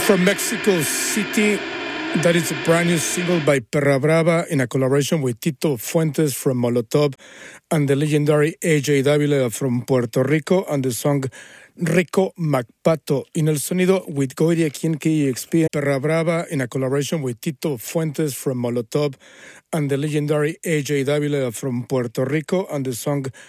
from Mexico City. That is a brand new single by Perra Brava in a collaboration with Tito Fuentes from Molotov and the legendary AJ Davila from Puerto Rico and the song Rico Macpato. In el sonido with Goiri aquí en KEXP. Perra Brava in a collaboration with Tito Fuentes from Molotov and the legendary AJ Davila from Puerto Rico and the song